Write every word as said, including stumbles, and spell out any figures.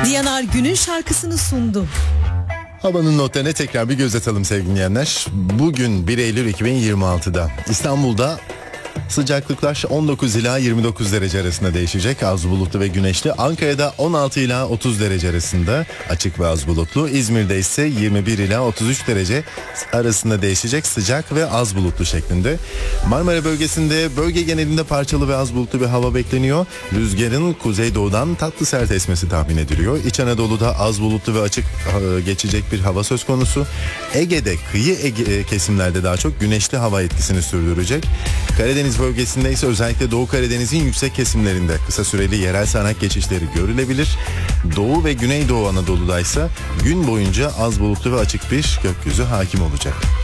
Diyanar günün şarkısını sundu. Havanın notlarına tekrar bir göz atalım sevgili dinleyenler. Bugün bir Eylül iki bin yirmi altıda İstanbul'da sıcaklıklar on dokuz ila yirmi dokuz derece arasında değişecek. Az bulutlu ve güneşli. Ankara'da on altı ila otuz derece arasında açık ve az bulutlu. İzmir'de ise yirmi bir ila otuz üç derece arasında değişecek, sıcak ve az bulutlu şeklinde. Marmara bölgesinde bölge genelinde parçalı ve az bulutlu bir hava bekleniyor. Rüzgarın kuzeydoğudan tatlı sert esmesi tahmin ediliyor. İç Anadolu'da az bulutlu ve açık geçecek bir hava söz konusu. Ege'de kıyı Ege kesimlerde daha çok güneşli hava etkisini sürdürecek. Karadeniz bölgesinde ise özellikle Doğu Karadeniz'in yüksek kesimlerinde kısa süreli yerel sağanak geçişleri görülebilir. Doğu ve Güneydoğu Anadolu'da ise gün boyunca az bulutlu ve açık bir gökyüzü hakim olacak.